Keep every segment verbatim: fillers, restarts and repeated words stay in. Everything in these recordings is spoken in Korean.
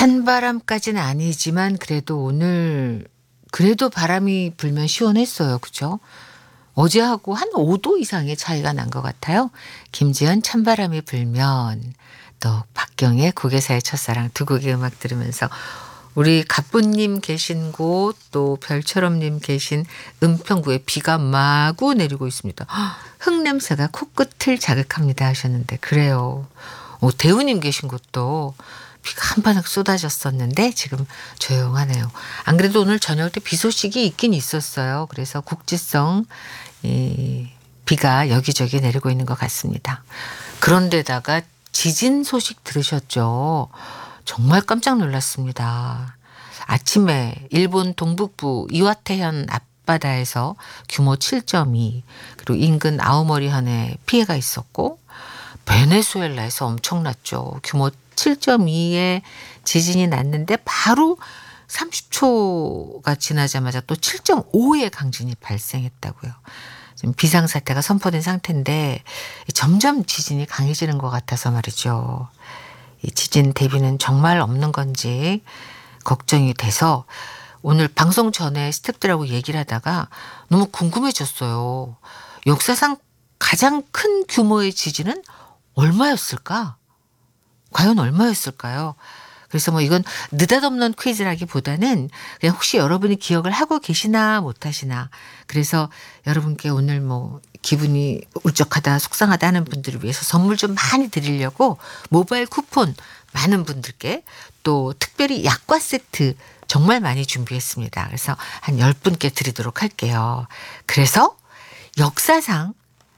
찬바람까지는 아니지만 그래도 오늘 그래도 바람이 불면 시원했어요. 그죠? 어제하고 한 오 도 이상의 차이가 난 것 같아요. 김지연 찬바람이 불면, 또 박경의 고개사의 첫사랑 두 곡의 음악 들으면서 우리 갑부님 계신 곳, 또 별처럼님 계신 은평구에 비가 마구 내리고 있습니다. 흙냄새가 코끝을 자극합니다 하셨는데 그래요. 오, 대우님 계신 곳도 비가 한바닥 쏟아졌었는데 지금 조용하네요. 안 그래도 오늘 저녁 때 비 소식이 있긴 있었어요. 그래서 국지성 이 비가 여기저기 내리고 있는 것 같습니다. 그런데다가 지진 소식 들으셨죠? 정말 깜짝 놀랐습니다. 아침에 일본 동북부 이와테현 앞바다에서 규모 칠 점 이, 그리고 인근 아오모리현에 피해가 있었고, 베네수엘라에서 엄청났죠. 규모 칠 점 이의 지진이 났는데 바로 삼십 초가 지나자마자 또 칠 점 오의 강진이 발생했다고요. 지금 비상사태가 선포된 상태인데 점점 지진이 강해지는 것 같아서 말이죠. 이 지진 대비는 정말 없는 건지 걱정이 돼서 오늘 방송 전에 스태프들하고 얘기를 하다가 너무 궁금해졌어요. 역사상 가장 큰 규모의 지진은 얼마였을까? 과연 얼마였을까요? 그래서 뭐 이건 느닷없는 퀴즈라기보다는 그냥 혹시 여러분이 기억을 하고 계시나 못하시나, 그래서 여러분께 오늘 뭐 기분이 울적하다 속상하다 하는 분들을 위해서 선물 좀 많이 드리려고 모바일 쿠폰 많은 분들께, 또 특별히 약과 세트 정말 많이 준비했습니다. 그래서 한 열 분께 드리도록 할게요. 그래서 역사상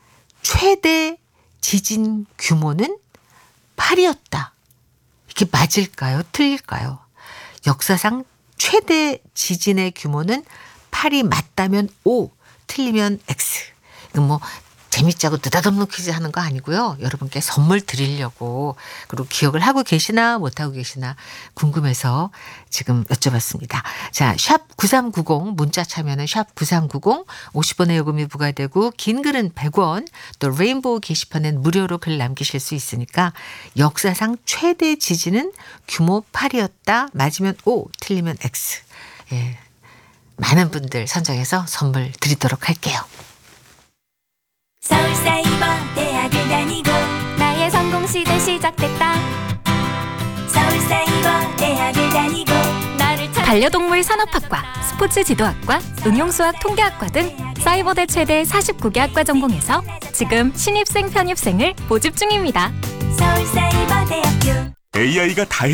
최대 지진 규모는 팔이었다. 이게 맞을까요? 틀릴까요? 역사상 최대 지진의 규모는 팔이 맞다면 O, 틀리면 X. 이건 뭐 재밌자고 느닷없는 퀴즈 하는 거 아니고요. 여러분께 선물 드리려고, 그리고 기억을 하고 계시나 못하고 계시나 궁금해서 지금 여쭤봤습니다. 자, 샵 구삼구공 문자 참여는 샵 구삼구공 오십 원의 요금이 부과되고 긴 글은 백 원, 또 레인보우 게시판엔 무료로 글 남기실 수 있으니까 역사상 최대 지진은 규모 팔이었다. 맞으면 O, 틀리면 X. 예, 많은 분들 선정해서 선물 드리도록 할게요. 서울사이버대학을 다니고 나의 성공시대 시작됐다. 서울사이버대학을 다니고 나를 찾... 반려동물 산업학과, 스포츠지도학과, 응용수학 통계학과 등 사이버대 최대 사십구 개 학과 전공에서 지금 신입생 편입생을 모집 중입니다. 서울사이버대학교 에이아이가 다